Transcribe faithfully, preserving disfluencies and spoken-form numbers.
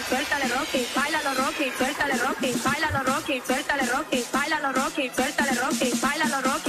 suéltale Rocky, bailalo Rocky, suéltale Rocky, bailalo Rocky, suéltale Rocky, bailalo Rocky, suéltale Rocky, bailalo Rocky.